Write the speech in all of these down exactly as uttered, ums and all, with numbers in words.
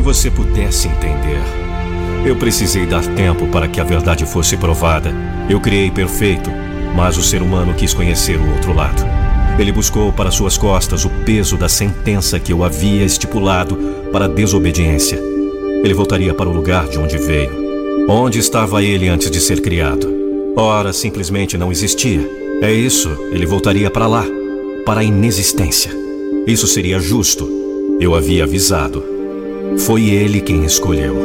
você pudesse entender. Eu precisei dar tempo para que a verdade fosse provada. Eu criei perfeito, mas o ser humano quis conhecer o outro lado. Ele buscou para suas costas o peso da sentença que eu havia estipulado para a desobediência. Ele voltaria para o lugar de onde veio. Onde estava ele antes de ser criado? Ora, simplesmente não existia. É isso, ele voltaria para lá, para a inexistência. Isso seria justo. Eu havia avisado. Foi ele quem escolheu.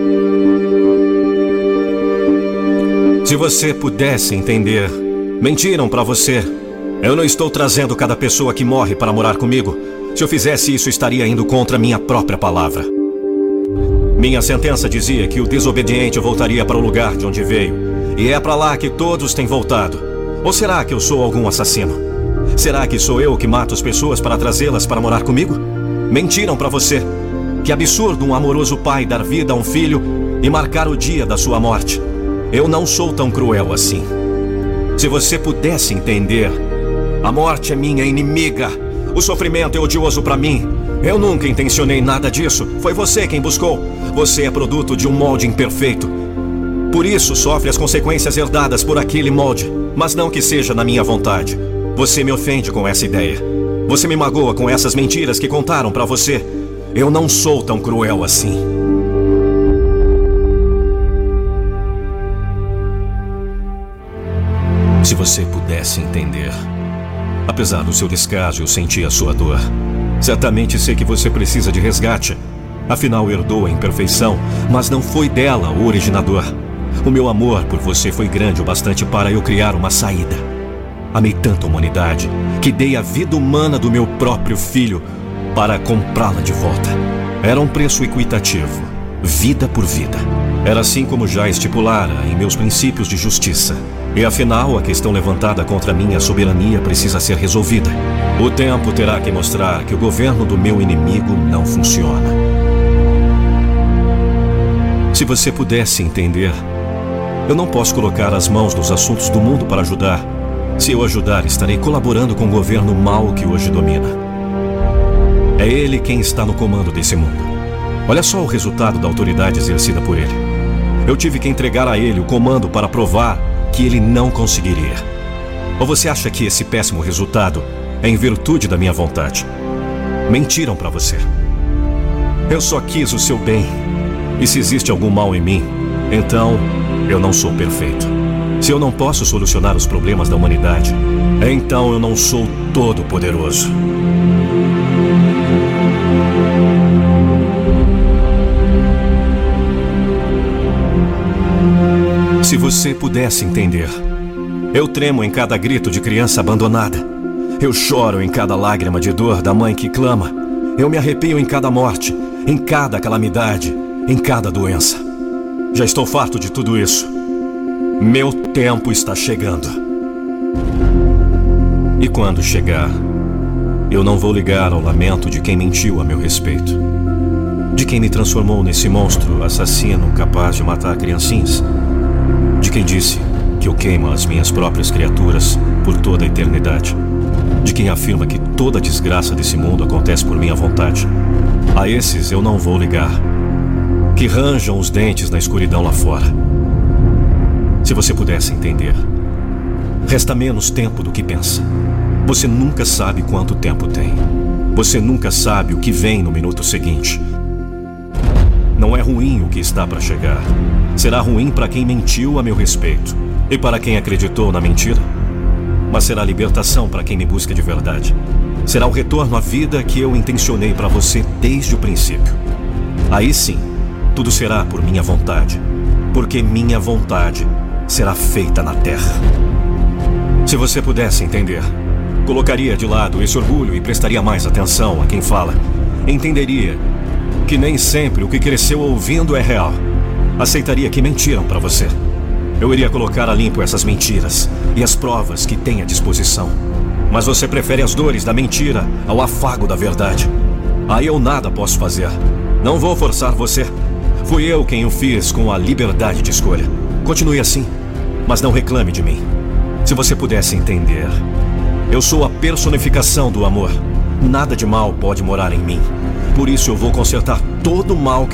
Se você pudesse entender, mentiram para você. Eu não estou trazendo cada pessoa que morre para morar comigo. Se eu fizesse isso, estaria indo contra minha própria palavra. Minha sentença dizia que o desobediente voltaria para o lugar de onde veio. E é para lá que todos têm voltado. Ou será que eu sou algum assassino? Será que sou eu que mato as pessoas para trazê-las para morar comigo? Mentiram para você. Que absurdo um amoroso pai dar vida a um filho e marcar o dia da sua morte. Eu não sou tão cruel assim. Se você pudesse entender, a morte é minha inimiga. O sofrimento é odioso para mim. Eu nunca intencionei nada disso. Foi você quem buscou. Você é produto de um molde imperfeito. Por isso sofre as consequências herdadas por aquele molde. Mas não que seja na minha vontade. Você me ofende com essa ideia. Você me magoa com essas mentiras que contaram para você. Eu não sou tão cruel assim. Se você pudesse entender. Apesar do seu descaso, eu senti a sua dor. Certamente sei que você precisa de resgate. Afinal, herdou a imperfeição, mas não foi dela o originador. O meu amor por você foi grande o bastante para eu criar uma saída. Amei tanto a humanidade que dei a vida humana do meu próprio filho para comprá-la de volta. Era um preço equitativo, vida por vida. Era assim como já estipulara em meus princípios de justiça. E afinal, a questão levantada contra minha soberania precisa ser resolvida. O tempo terá que mostrar que o governo do meu inimigo não funciona. Se você pudesse entender, eu não posso colocar as mãos nos assuntos do mundo para ajudar. Se eu ajudar, estarei colaborando com o governo mau que hoje domina. É ele quem está no comando desse mundo. Olha só o resultado da autoridade exercida por ele. Eu tive que entregar a ele o comando para provar que ele não conseguiria. Ou você acha que esse péssimo resultado é em virtude da minha vontade? Mentiram para você. Eu só quis o seu bem. E se existe algum mal em mim, então eu não sou perfeito. Se eu não posso solucionar os problemas da humanidade, então eu não sou todo-poderoso. Se você pudesse entender, eu tremo em cada grito de criança abandonada. Eu choro em cada lágrima de dor da mãe que clama. Eu me arrepio em cada morte, em cada calamidade, em cada doença. Já estou farto de tudo isso. Meu tempo está chegando. E quando chegar, eu não vou ligar ao lamento de quem mentiu a meu respeito. De quem me transformou nesse monstro assassino capaz de matar criancinhas. De quem disse que eu queimo as minhas próprias criaturas por toda a eternidade. De quem afirma que toda a desgraça desse mundo acontece por minha vontade. A esses eu não vou ligar. Que ranjam os dentes na escuridão lá fora. Se você pudesse entender, resta menos tempo do que pensa. Você nunca sabe quanto tempo tem. Você nunca sabe o que vem no minuto seguinte. Não é ruim o que está para chegar. Será ruim para quem mentiu a meu respeito e para quem acreditou na mentira. Mas será libertação para quem me busca de verdade. Será o retorno à vida que eu intencionei para você desde o princípio. Aí sim, tudo será por minha vontade, porque minha vontade será feita na terra. Se você pudesse entender, colocaria de lado esse orgulho e prestaria mais atenção a quem fala. Entenderia que nem sempre o que cresceu ouvindo é real. Aceitaria que mentiram para você. Eu iria colocar a limpo essas mentiras e as provas que tem à disposição. Mas você prefere as dores da mentira ao afago da verdade. Aí eu nada posso fazer. Não vou forçar você. Fui eu quem o fiz com a liberdade de escolha. Continue assim, mas não reclame de mim. Se você pudesse entender, eu sou a personificação do amor. Nada de mal pode morar em mim. Por isso eu vou consertar todo o mal que